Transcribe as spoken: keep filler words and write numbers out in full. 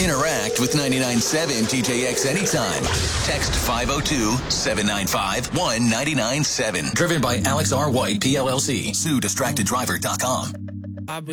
Interact with ninety-nine point seven T J X anytime. Text five oh two, seven nine five, one nine nine seven. Driven by Alex R. White, P L L C. Sue distracted driver dot com. I've been